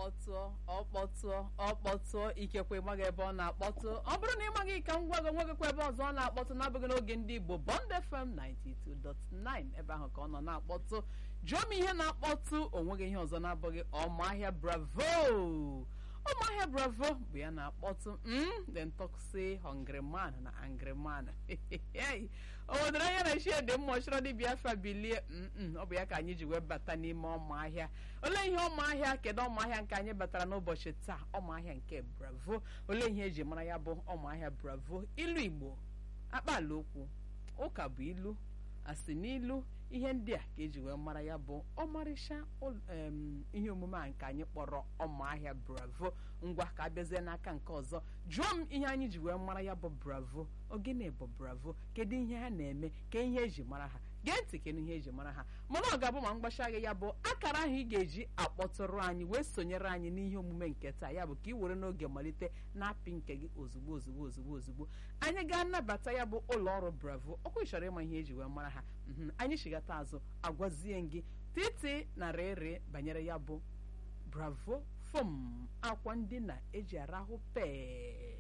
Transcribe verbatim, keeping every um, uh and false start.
ọkpọtụọ ọkpọtụọ ọkpọtụọ ikekwe ịmaghị ebe ọ na-akpọtụ ọ bụrụ na ịmaghị ka m gwa gị nwegịkwa ebe ọzọ ọ na-akpọtụ n'abụghị n'oge ndị Igbo Bond F M ninety-two point nine ebe ahụ ka ọ nọ na-akpọtụ jụọ m ihe na-akpọtụ onweghị ihe ọzọ na-abụghị Ọmahịa Bravo Ọmahịa Bravo bụ ya na-akpọtụ m then talk say hungry man na angry man o nwedere anya na shie dị mma ọchọrọ dị Biafra bilie ọ bụ ya ka anyị ji wee bata n'ime Ọmahịa. Olee ihe Ọmahịa kedu Ọmahịa nke anyị batara n'ụbọchị taa? Ọmahịa nke Bravo. Olee ihe eji mara ya bụ Ọmahịa Bravo? Ilu Igbo, akpaala okwu, ụka bụ ilu, asị n'ilu, ihe ndị a ka eji wee mara ya bụ ọmarịcha ihe omume a nke anyị kpọrọ Ọmahịa Bravo. Ngwa ka abịazie n'aka nke ọzọ jụọ m ihe anyị ji wee mara ya bụ Bravo. Ogene bụ Bravo, kedu ihe ha na-eme, ka ihe eji mara ha? Gee ntị kedu ihe eji mara ha, mana ọ ga-abụ ma mgbasha gị ya bụ akara ahụ ị ga-eji akpọtụrụ anyị wee sonyere anyị n'ihe omume nke taa, ya bụ ka ị were n'oge malite na-apị nke gị ozugbo ozugbo ozugbo ozugbo anyị ga-anabata ya bụ ụlọ ọrụ Bravo. Ọkwa ịchọrọ ịma ihe eji wee mara ha, anyị chigata azụ agwazie gị titi na rere banyere ya bụ Bravo fom akwa ndina eji arahụ pee.